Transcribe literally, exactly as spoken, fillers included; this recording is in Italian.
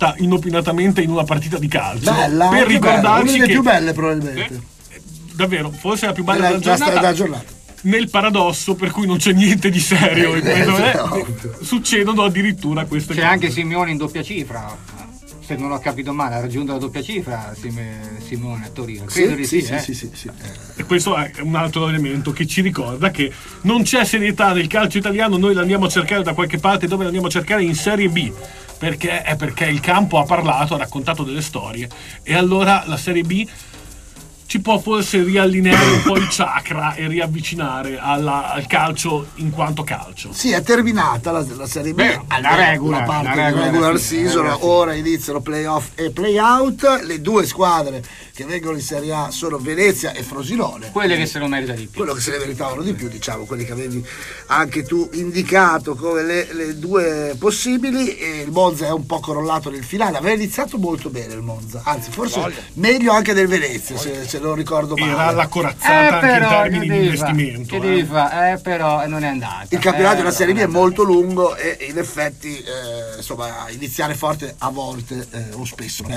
inopinatamente in una partita di calcio. Bella, per ricordarci una delle che più belle probabilmente. Eh, davvero, forse la più bella della, della, giornata, della giornata. Nel paradosso per cui non c'è niente di serio in questo, Eh, eh, succedono addirittura queste c'è cose. anche Simeone in doppia cifra. Se non ho capito male, ha raggiunto la doppia cifra Simone a Torino. Credo di sì, sì, sì, eh. sì, sì, sì. E questo è un altro elemento che ci ricorda che non c'è serietà nel calcio italiano, noi l'andiamo a cercare da qualche parte, dove l'andiamo a cercare in Serie B, perché è perché il campo ha parlato, ha raccontato delle storie, e allora la Serie B ci può forse riallineare un po' i chakra e riavvicinare alla, al calcio in quanto calcio. Sì, è terminata la, la Serie B. Beh, la regola, la parte la regola regular alla season, fine, la ora iniziano playoff e playout. Le due squadre che vengono in Serie A sono Venezia e Frosinone. Quelle che se lo merita di più. Quello che se ne meritavano di più, diciamo, quelli che avevi anche tu indicato come le, le due possibili. E il Monza è un po' crollato nel finale, aveva iniziato molto bene il Monza, anzi forse Voglio. meglio anche del Venezia, se, se non ricordo male. Era la corazzata eh, anche però, in termini di fa? investimento. Che eh. devi fare? Eh, però non è andata. Il campionato eh, della Serie B è andata. molto lungo e in effetti eh, insomma iniziare forte a volte eh, o spesso